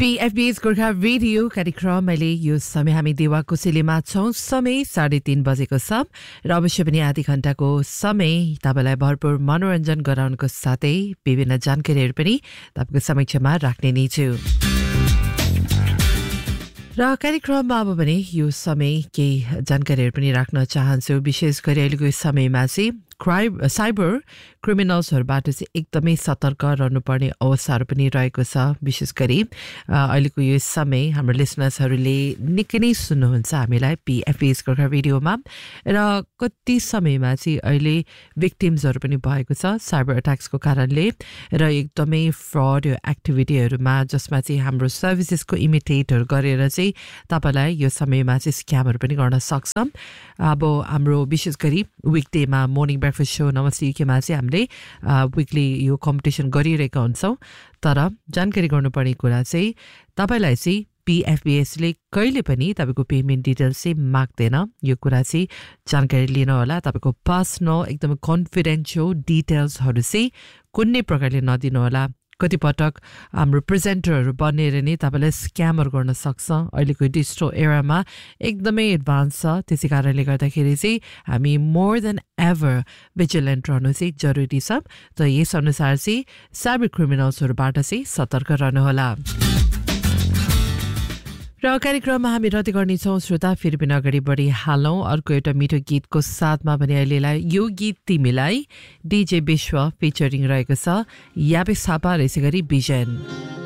PFB's Gorkha radio कार्यक्रम अहिले यो समय हामी देवा कोसेलीमा छौं। समय 3:30 बजेको छ र अवश्य पनि आधी घण्टाको समय तपाईलाई भरपूर मनोरञ्जन गराउनको साथै विभिन्न जानकारीहरू पनि तपाईको समक्षमा राख्ने नै छु। र कार्यक्रममा अब भने यो समय केही जानकारीहरू पनि राख्न चाहन्छु। विशेष गरी अहिलेको समयमा चाहिँ साइबर क्रिमिनल्सहरुबाट चाहिँ एकदमै सतर्क रहनुपर्ने अवस्थाहरू पनि रहेको छ। विशेष गरी अहिलेको यो समय हाम्रो लिसनर्सहरूले निकै नै सुन्नुहुन्छ हामीलाई PFB's गोर्खा रेडियोमा र कति समयमा चाहिँ अहिले भिक्टिम्सहरू पनि भएको छ साइबर अट्याक्सको कारणले र एकदमै फ्रड एक्टिभिटीहरूमा जसमा चाहिँ हाम्रो सर्भिसेसको इमिटेटहरू गरेर चाहिँ तपाईलाई यो समयमा चाहिँ स्क्यामहरू पनि गर्न सक्छ। अब हाम्रो विशेष गरी विकडेमा मर्निङ ब्रेकफास्ट शो नमस्ते युकेमा चाहिँ हामीले विकली यो कम्पिटिसन गरिरहेका हुन्छौँ। तर जानकारी गर्नुपर्ने कुरा चाहिँ तपाईलाई चाहिँ PFBSले कहिले पनि तपाईको पेमेन्ट डिटेल्स चाहिँ माग्दैन। यो कुरा चाहिँ जानकारी लिन होला। तपाईको पर्सनल एकदमै कन्फिडेन्शियल डिटेल्सहरू चाहिँ कुनै प्रकारले नदिनु होला। कतिपटक हाम्रो प्रेजेन्टरहरू बनेर नै तपाईलाई स्क्यामहरू गर्न सक्छ। अहिलेको डिजिटल एरामा एकदमै एडभान्स छ। त्यसै कारणले गर्दाखेरि चाहिँ हामी मोर देन एभर भिजिलेन्ट रहनु चाहिँ जरुरी छ। त यस अनुसार चाहिँ साइबर क्रिमिनल्सहरूबाट चाहिँ सतर्क रहनुहोला। र कार्यक्रममा हामी रद्द गर्नेछौँ श्रोता। फेरि पनि अगाडि बढी हालौँ अर्को एउटा मिठो गीतको साथमा भने अहिलेलाई यो गीत तिमीलाई DJ विश्व फिचरिङ रहेको छ याबे सापा र यसै गरी बिजन।